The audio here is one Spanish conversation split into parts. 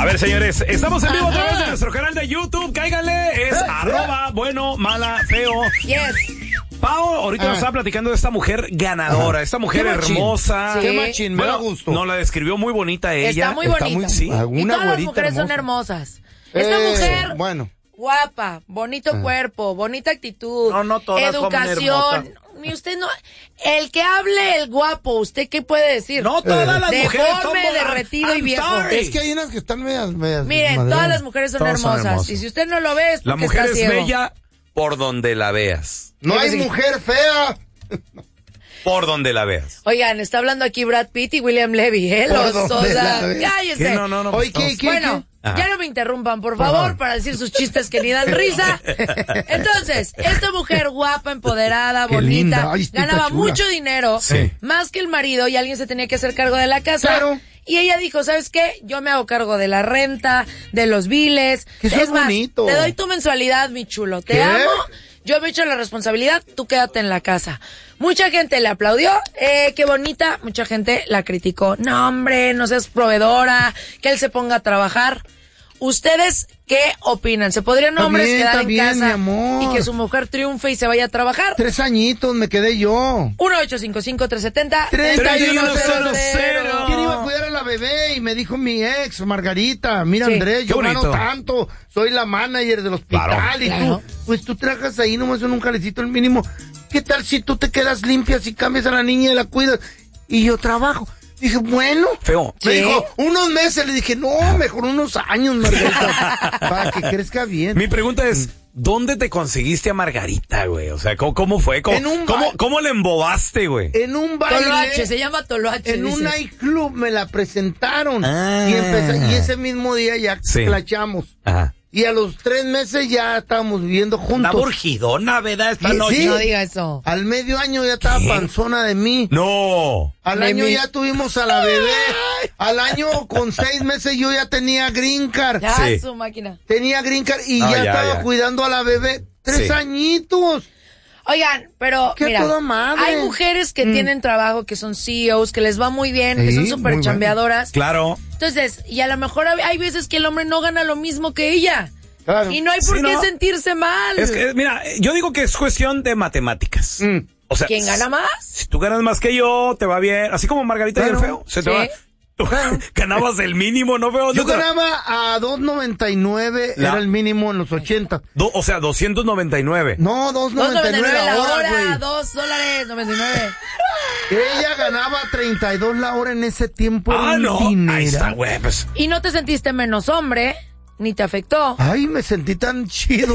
A ver, señores, estamos en vivo a través de nuestro canal de YouTube. Cáiganle, es @bueno, mala, feo. Yes. Pau, ahorita nos estaba platicando de esta mujer ganadora, esta mujer hermosa. Sí. Qué machín, me da gusto. No, la describió muy bonita ella. Está muy bonita. Sí. Y todas las mujeres son hermosas. Esta mujer, bueno, guapa, bonito cuerpo, bonita actitud, No todas son educación. hermosas. Ni usted no, el que hable el guapo, ¿usted qué puede decir? No todas las mujeres son Deforme, derretido y viejo. sorry. es que hay unas que están medias Miren, madreadas. todas las mujeres son Todas son hermosas. hermosas. Y si usted no lo ve, es La porque mujer está es ciego. bella por donde la veas. No hay mujer fea. Por donde la veas. Oigan, está hablando aquí Brad Pitt y William Levy, ¿eh? Por Los donde dos, la ve. cállese. ¿Qué? No. Oye, ¿qué? Bueno, Ajá. ya no me interrumpan, por favor, para decir sus chistes que ni dan risa. Entonces, esta mujer guapa, empoderada, Qué bonita, linda. Ay, está ganaba chula. mucho dinero, Sí. más que el marido, y alguien se tenía que hacer cargo de la casa. Claro. Y ella dijo, ¿sabes qué? Yo me hago cargo de la renta, de los biles. Que eso es más, bonito. te doy tu mensualidad, mi chulo. Te ¿Qué? amo. Yo me echo la responsabilidad, tú quédate en la casa. Mucha gente le aplaudió, qué bonita. Mucha gente la criticó. No, hombre, no seas proveedora, que él se ponga a trabajar. ¿Ustedes qué opinan? ¿Se podrían Está hombres bien, quedar está en bien, casa mi amor. y que su mujer triunfe y se vaya a trabajar? 3 añitos me quedé yo. 1-855-370-3100. 3100. ¿Quién iba a cuidar a la bebé? Y me dijo mi ex, Margarita, mira Sí. Andrés, yo Qué gano bonito. tanto, soy la manager del hospital Claro. y Claro. pues tú trabajas ahí nomás en un jalecito el mínimo. ¿Qué tal si tú te quedas limpia, si cambias a la niña y la cuidas? Y yo trabajo. Dije, bueno. Feo. Me Sí. dijo, unos meses. Le dije, no, mejor unos años, Margarita, para que crezca bien. Mi pregunta es, ¿dónde te conseguiste a Margarita, güey? O sea, ¿cómo fue? En un bar. ¿Cómo le embobaste, güey? En un baile. Toloache, se llama Toloache. En un dice. nightclub me la presentaron. Ah. Y ese mismo día ya Sí. clachamos. Ajá. Y a los 3 meses ya estábamos viviendo Una juntos. burgidona, ¿verdad? Esta Sí, noche. sí. No diga eso. Al medio año ya estaba panzona de mí. No. Al De año mí. ya tuvimos a la bebé. Al año con 6 meses yo ya tenía green card. Ya, Sí. su máquina. Tenía green card y Ah, ya ya, estaba ya. cuidando a la bebé. 3 Sí. añitos. Oigan, pero ¡Qué mira, toda madre! hay mujeres que tienen trabajo, que son CEOs, que les va muy bien, que Sí, son muy súper bueno. chambeadoras. Claro. Entonces, y a lo mejor hay veces que el hombre no gana lo mismo que ella. Claro. Y no hay por Sí, qué ¿no? sentirse mal. Es que, mira, yo digo que es cuestión de matemáticas. O sea, ¿Quién gana más? Si tú ganas más que yo, te va bien. Así como Margarita y el feo. Se te Sí. va. Tú ganabas el mínimo, ¿no, feo? Yo ganaba a 2.99, La- era el mínimo en los 80. O sea, 299. No, 2.99 $2.99 la hora, güey. $2.99. Ella ganaba 32 la hora en ese tiempo. Ah, era un no. dinero. Ahí está, güey. Pues. Y no te sentiste menos hombre, ni te afectó. Ay, me sentí tan chido.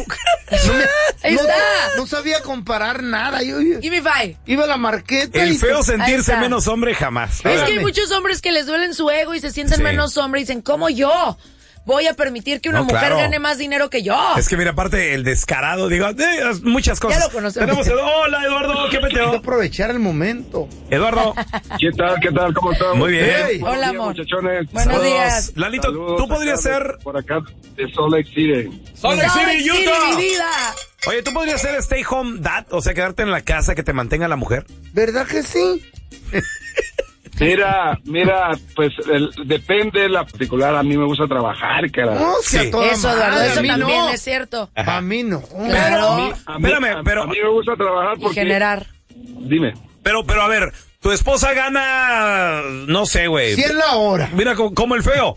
Ahí no, está. no sabía comparar nada. Yo Give me five. iba a la marqueta El y feo Ahí sentirse está. menos hombre jamás. Es que hay Espérame. muchos hombres que les duelen su ego y se sienten Sí. menos hombre y dicen, ¿cómo yo voy a permitir que una No, mujer claro. gane más dinero que yo? Es que mira, aparte el descarado, digo, muchas cosas. Ya lo conocemos. Tenemos Hola, Eduardo, ¿qué hay que peteo? aprovechar el momento. Eduardo, ¿Qué tal? ¿Qué tal? ¿Cómo están? muy bien. Hey. Buenos Hola, días, amor. muchachones. Buenos Saludos. días. Lalito, Saludos tú podrías acá ser por acá de Salt Lake City. Salt Lake Salt Lake City, City, Utah. mi vida. Oye, tú podrías ser stay home dad, o sea, quedarte en la casa que te mantenga la mujer. ¿Verdad que sí? Mira, pues depende de la particular. A mí me gusta trabajar, cara. No, si Sí. a toda Eso, Eduardo, madre, eso a mí también no. es cierto. A mí no. Claro. A mí- Espérame, pero- a mí me gusta trabajar Y porque... generar. Dime. Pero a ver, tu esposa gana, no sé, güey. 100 la hora. Mira, como el feo,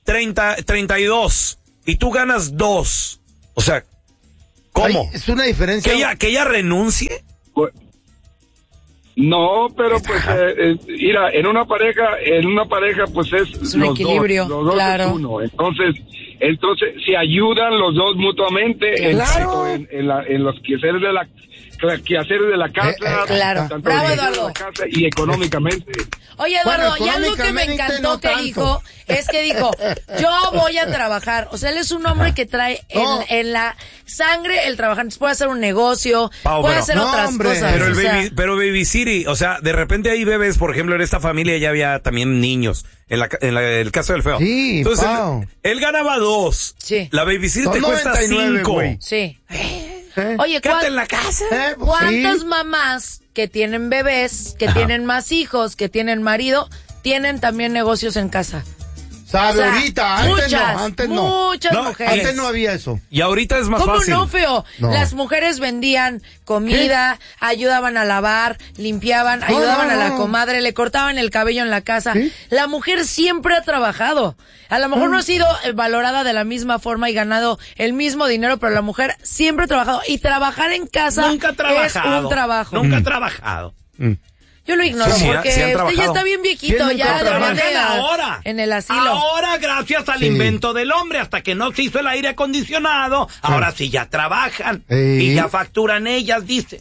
32, y tú ganas 2. O sea, ¿cómo? Ay, es una diferencia. ¿Que ella renuncie? Pues, no, pero pues, mira, en una pareja, pues es un los equilibrio, dos, los dos claro. es uno. Entonces, se ayudan los dos mutuamente Claro. en los quehaceres de la casa, claro. tanto Bravo, de Eduardo. la casa y económicamente. Oye, Eduardo, Bueno, y algo que me económicamente encantó no que tanto. dijo es que dijo, yo voy a trabajar. O sea, él es un hombre que trae No. en la sangre el trabajar. Entonces puede hacer un negocio, Pau, puede pero- hacer No, otras hombre. cosas. Pero, o sea, Baby City, o sea, de repente hay bebés, por ejemplo, en esta familia ya había también niños, el caso del feo. Sí, Entonces, Pau. él ganaba 2. Sí. La Baby City Son te cuesta 99, 5. güey. sí. ¿Eh? Oye, Quédate en la casa. Pues ¿cuántas sí. mamás que tienen bebés, que tienen más hijos, que tienen marido, tienen también negocios en casa? Sabe, O sea, ahorita, antes no. Muchas No, mujeres. Antes no había eso. Y ahorita es más ¿Cómo fácil. no, feo? No. Las mujeres vendían comida, ayudaban a lavar, limpiaban, ayudaban a la comadre, le cortaban el cabello en la casa. ¿Sí? La mujer siempre ha trabajado. A lo mejor no ha sido valorada de la misma forma y ganado el mismo dinero, pero la mujer siempre ha trabajado. Y trabajar en casa Nunca ha trabajado. es un trabajo. Nunca ha trabajado. Yo lo ignoro Sí, porque sí han usted ya trabajado. está bien viejito, ¿Quién ya nunca debería de Trabajan ahora. en el asilo. Ahora, gracias al Sí. invento del hombre, hasta que no se hizo el aire acondicionado, ahora sí ya trabajan. Y ya facturan ellas, dicen.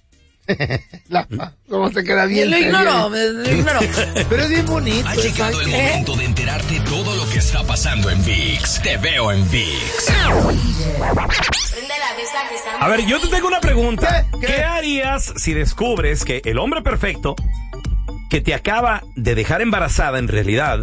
¿Cómo se queda Yo bien? lo ignoro, lo ignoro. Pero es bien bonito. Ha llegado el momento de enterarte todo lo que está pasando en ViX. Te veo en ViX. A ver, yo te tengo una pregunta. ¿Qué? ¿Qué harías si descubres que el hombre perfecto que te acaba de dejar embarazada en realidad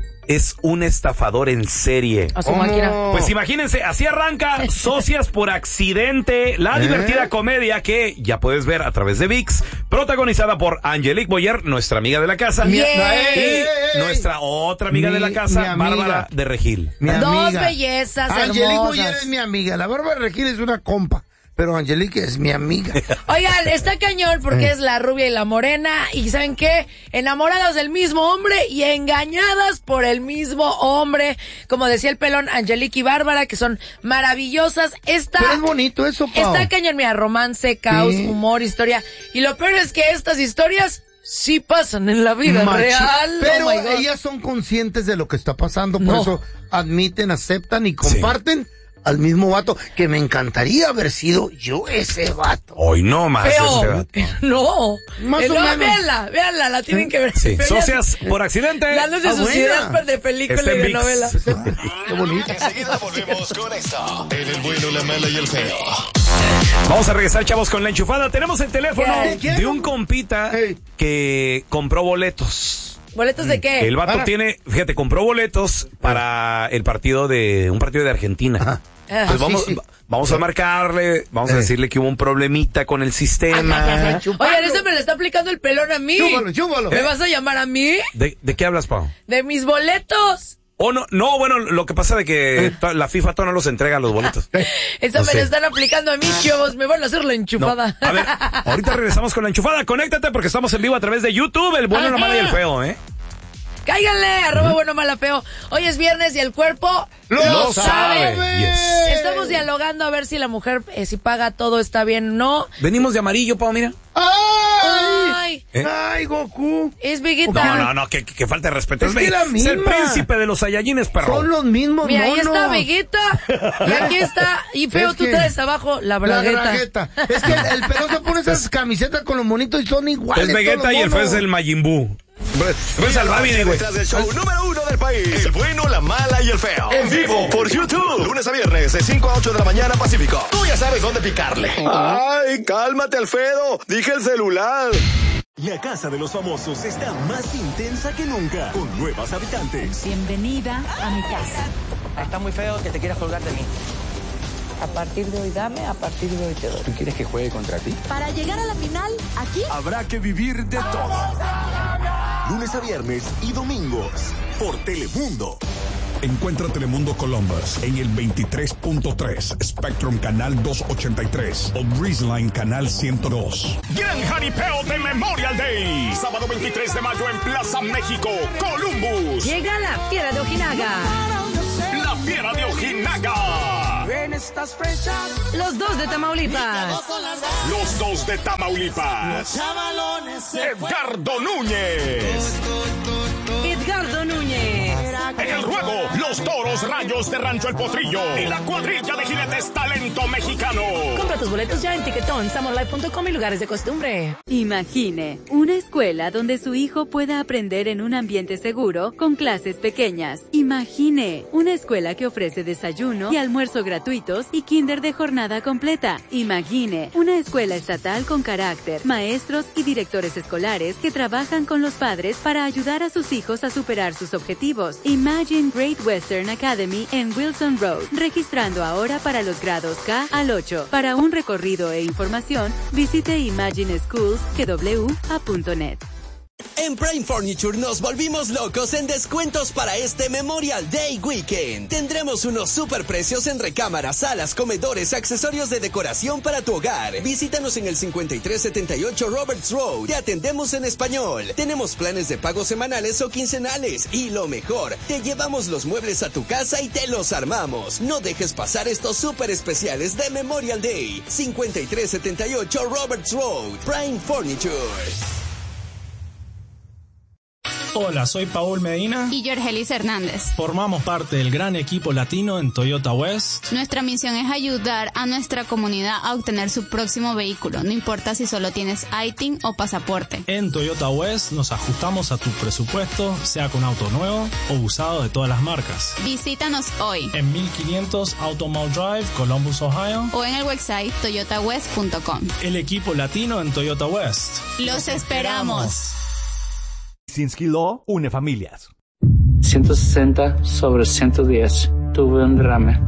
es un estafador en serie? A su máquina. Pues imagínense, así arranca Socias por Accidente, la divertida comedia que ya puedes ver a través de ViX, protagonizada por Angelique Boyer, nuestra amiga de la casa, Mi- y ¡Ey! nuestra otra amiga de la Mi casa, amiga. Bárbara de Regil. Mi Dos amiga. bellezas Angelique hermosas. Boyer es mi amiga. La Bárbara Regil es una compa. Pero Angelique es mi amiga. Oigan, está cañón porque es la rubia y la morena. Y ¿saben qué? Enamoradas del mismo hombre y engañadas por el mismo hombre. Como decía el pelón, Angelique y Bárbara, que son maravillosas. Pero es bonito eso, Pau. Está cañón, mira, romance, caos, Sí. humor, historia. Y lo peor es que estas historias sí pasan en la vida Machi- real. Pero Oh my God. ellas son conscientes de lo que está pasando. Por No. eso admiten, aceptan y comparten al mismo vato. Que me encantaría haber sido yo ese vato. Hoy no más. Feo. este vato. No. Más o No, menos. véanla, la tienen que ver. Sí, Vean- Socias por Accidente. Dándose sus buena. ideas de película Está y en de ViX. novela. Qué bonito. Enseguida volvemos con esto. En el bueno, la mala y el feo. Vamos a regresar, chavos, con la enchufada. Tenemos el teléfono ¿Qué? de un compita Hey. que compró boletos. ¿Boletos de qué? El vato Para. tiene, fíjate, compró boletos para un partido de Argentina. Ajá. Ah, Pues vamos, sí. vamos a marcarle, vamos a decirle que hubo un problemita con el sistema. Oigan, eso me lo está aplicando el pelón a mí. Chúpalo. ¿Me vas a llamar a mí? ¿De qué hablas, Pau? De mis boletos. Oh, no, bueno, lo que pasa de que la FIFA todavía no los entrega los boletos. Eso No me sé. lo están aplicando a mí, chavos. Me van a hacer la No. enchufada. A ver, ahorita regresamos con la enchufada. Conéctate porque estamos en vivo a través de YouTube, el bueno, la mala y el feo, ¿eh? Cáiganle, @ bueno, mala, feo. Hoy es viernes y el cuerpo ¡Lo sabe! Yes. Estamos dialogando a ver si la mujer, si paga todo está bien o no. Venimos de amarillo, Pau, mira. ¡Ay! Ay, ¡Ay, Goku! es Vegeta. No, que falta de respeto. Es que la Es el misma. príncipe de los Saiyajines, perro. Son los mismos Mira, ahí monos. está Vegeta. Y aquí está. Y feo, Es tú que- traes abajo la La bragueta. bragueta. Es que el pelón se pone esas camisetas con los monitos y son iguales. Es Vegeta todos y el los feo es monos. el Majin Buu. Es el Babi, güey. Detrás del show número 1 del país. El bueno, la mala y el feo. En vivo por YouTube. Lunes a viernes de 5 a 8 de la mañana Pacífico. Tú ya sabes dónde picarle. Ay, cálmate, Alfredo. Dije el celular. La Casa de los Famosos está más intensa que nunca, con nuevos habitantes. Bienvenida a mi casa. Está muy feo que te quieras colgar de mí. A partir de hoy dame, a partir de hoy te doy. ¿Tú quieres que juegue contra ti? Para llegar a la final, aquí Habrá que vivir de todo. Lunes a viernes y domingos por Telemundo. Encuentra Telemundo Columbus en el 23.3, Spectrum Canal 283 o Breezeline Canal 102. Gran jaripeo de Memorial Day. Sábado 23 de mayo en Plaza México, Columbus. Llega la Fiera de Ojinaga. La Fiera de Ojinaga. Los dos de Tamaulipas. Los dos de Tamaulipas. Edgardo Núñez. Edgardo Núñez. En el ruedo, los toros rayos de Rancho El Potrillo y la cuadrilla de jinetes talento mexicano. Compra tus boletos ya en Tiquetón, samurlife.com y lugares de costumbre. Imagine una escuela donde su hijo pueda aprender en un ambiente seguro con clases pequeñas. Imagine una escuela que ofrece desayuno y almuerzo gratuitos y kinder de jornada completa. Imagine una escuela estatal con carácter, maestros y directores escolares que trabajan con los padres para ayudar a sus hijos a superar sus objetivos. Imagine Great Western Academy en Wilson Road, registrando ahora para los grados K al 8. Para un recorrido e información, visite imagineschools.net. En Prime Furniture nos volvimos locos en descuentos para este Memorial Day Weekend. Tendremos unos super precios en recámaras, salas, comedores, accesorios de decoración para tu hogar. Visítanos en el 5378 Roberts Road. Te atendemos en español. Tenemos planes de pago semanales o quincenales. Y lo mejor, te llevamos los muebles a tu casa y te los armamos. No dejes pasar estos super especiales de Memorial Day. 5378 Roberts Road. Prime Furniture. Hola, soy Paul Medina y Jorgelis Hernández. Formamos parte del gran equipo latino en Toyota West. Nuestra misión es ayudar a nuestra comunidad a obtener su próximo vehículo, no importa si solo tienes ITIN o pasaporte. En Toyota West nos ajustamos a tu presupuesto, sea con auto nuevo o usado de todas las marcas. Visítanos hoy en 1500 Automall Drive, Columbus, Ohio, o en el website toyotawest.com. El equipo latino en Toyota West. ¡Los esperamos! Sinski Law une familias. 160/110. Tuve un derrame.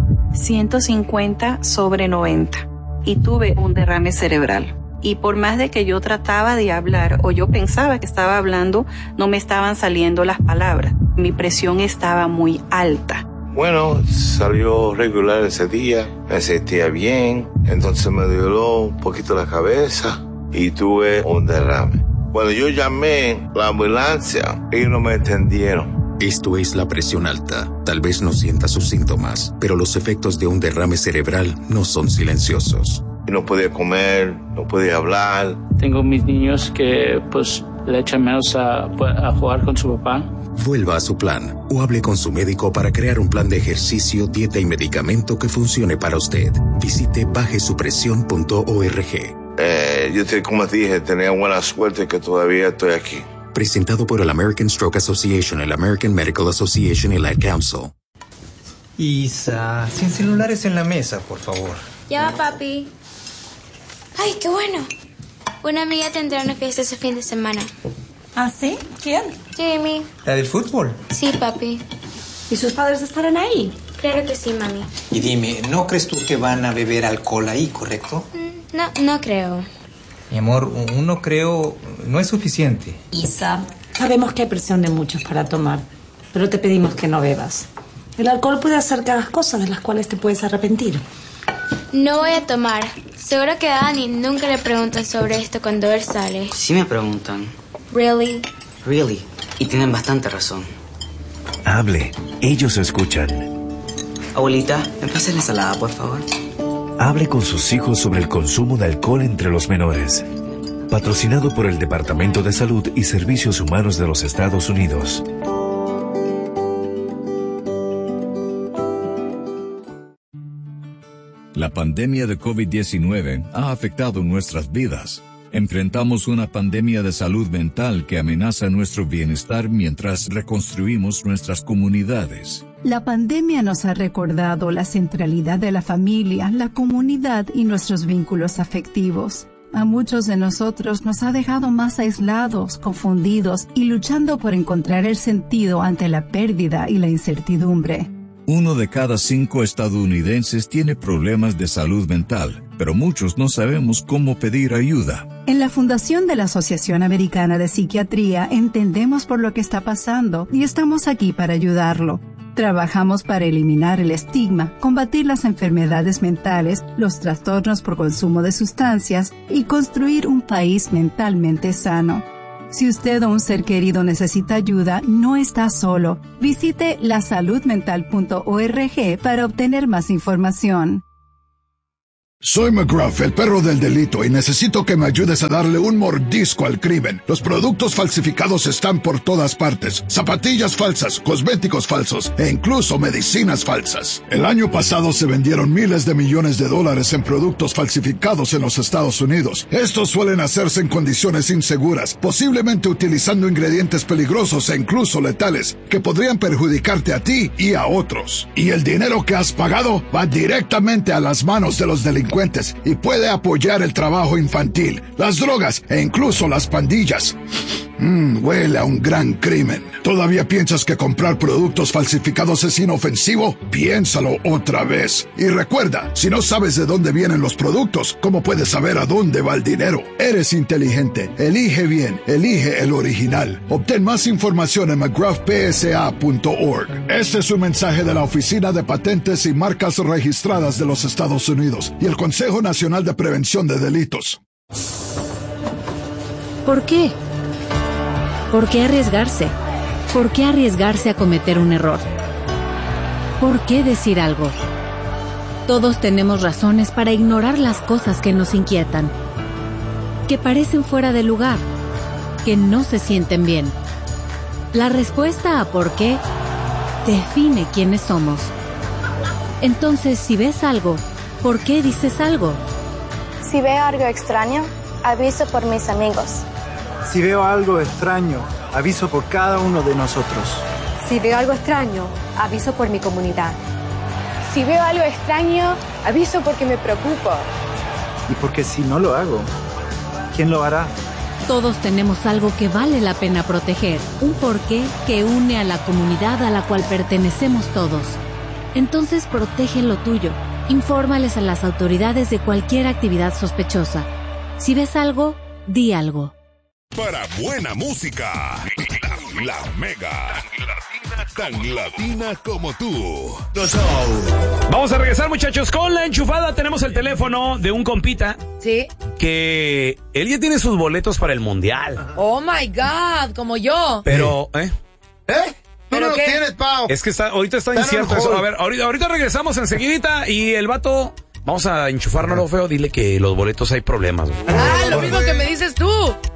150/90. Y tuve un derrame cerebral. Y por más de que yo trataba de hablar o yo pensaba que estaba hablando, no me estaban saliendo las palabras. Mi presión estaba muy alta. Bueno, salió regular ese día, me sentía bien, entonces me dolió un poquito la cabeza y tuve un derrame. Cuando yo llamé la ambulancia, ellos no me entendieron. Esto es la presión alta. Tal vez no sienta sus síntomas, pero los efectos de un derrame cerebral no son silenciosos. No podía comer, no podía hablar. Tengo mis niños que pues le echan menos a jugar con su papá. Vuelva a su plan o hable con su médico para crear un plan de ejercicio, dieta y medicamento que funcione para usted. Visite bajesupresión.org. Como dije, tenía buena suerte que todavía estoy aquí. Presentado por el American Stroke Association, el American Medical Association y la Ad Council. Isa, sin celulares en la mesa, por favor. Ya va, papi. Ay, qué bueno. Una amiga tendrá una fiesta ese fin de semana. ¿Ah, sí? ¿Quién? Jamie. ¿La del fútbol? Sí, papi. ¿Y sus padres estarán ahí? Claro que sí, mami. Y dime, ¿no crees tú que van a beber alcohol ahí, correcto? No creo. Mi amor, no creo, no es suficiente. Isa, sabemos que hay presión de muchos para tomar, pero te pedimos que no bebas. El alcohol puede hacer cada cosa de las cuales te puedes arrepentir. No voy a tomar. Seguro que a Dani nunca le preguntan sobre esto cuando él sale. Sí me preguntan. Really? Really. Y tienen bastante razón. Hable. Ellos escuchan. Abuelita, ¿me pasas la ensalada, por favor? Hable con sus hijos sobre el consumo de alcohol entre los menores. Patrocinado por el Departamento de Salud y Servicios Humanos de los Estados Unidos. La pandemia de COVID-19 ha afectado nuestras vidas. Enfrentamos una pandemia de salud mental que amenaza nuestro bienestar mientras reconstruimos nuestras comunidades. La pandemia nos ha recordado la centralidad de la familia, la comunidad y nuestros vínculos afectivos. A muchos de nosotros nos ha dejado más aislados, confundidos y luchando por encontrar el sentido ante la pérdida y la incertidumbre. 1 de cada 5 estadounidenses tiene problemas de salud mental, pero muchos no sabemos cómo pedir ayuda. En la Fundación de la Asociación Americana de Psiquiatría entendemos por lo que está pasando y estamos aquí para ayudarlo. Trabajamos para eliminar el estigma, combatir las enfermedades mentales, los trastornos por consumo de sustancias y construir un país mentalmente sano. Si usted o un ser querido necesita ayuda, no está solo. Visite lasaludmental.org para obtener más información. Soy McGruff, el perro del delito, y necesito que me ayudes a darle un mordisco al crimen. Los productos falsificados están por todas partes. Zapatillas falsas, cosméticos falsos e incluso medicinas falsas. El año pasado se vendieron miles de millones de dólares en productos falsificados en los Estados Unidos. Estos suelen hacerse en condiciones inseguras, posiblemente utilizando ingredientes peligrosos e incluso letales, que podrían perjudicarte a ti y a otros. Y el dinero que has pagado va directamente a las manos de los delincuentes. delincuentes y puede apoyar el trabajo infantil, las drogas e incluso las pandillas. Huele a un gran crimen. ¿Todavía piensas que comprar productos falsificados es inofensivo? Piénsalo otra vez. Y recuerda, si no sabes de dónde vienen los productos, ¿cómo puedes saber a dónde va el dinero? Eres inteligente. Elige bien. Elige el original. Obtén más información en mcgrathpsa.org. Este es un mensaje de la Oficina de Patentes y Marcas Registradas de los Estados Unidos y el Consejo Nacional de Prevención de Delitos. ¿Por qué? ¿Por qué arriesgarse? ¿Por qué arriesgarse a cometer un error? ¿Por qué decir algo? Todos tenemos razones para ignorar las cosas que nos inquietan, que parecen fuera de lugar, que no se sienten bien. La respuesta a por qué define quiénes somos. Entonces, si ves algo, ¿por qué dices algo? Si veo algo extraño, aviso por mis amigos. Si veo algo extraño, aviso por cada uno de nosotros. Si veo algo extraño, aviso por mi comunidad. Si veo algo extraño, aviso porque me preocupo. Y porque si no lo hago, ¿quién lo hará? Todos tenemos algo que vale la pena proteger, un porqué que une a la comunidad a la cual pertenecemos todos. Entonces protege lo tuyo. Infórmales a las autoridades de cualquier actividad sospechosa. Si ves algo, di algo. Para buena música, la Mega, tan latina como tú. Vamos a regresar, muchachos, con la enchufada. Tenemos el teléfono de un compita. Sí. Que él ya tiene sus boletos para el Mundial. Oh my God, como yo. Pero, ¿Pero no qué? Tienes, Pau. Es que ahorita está incierto eso. A ver, ahorita regresamos enseguidita y el vato... Vamos a enchufárnoslo, feo. Dile que los boletos hay problemas. Lo mismo que me dices tú.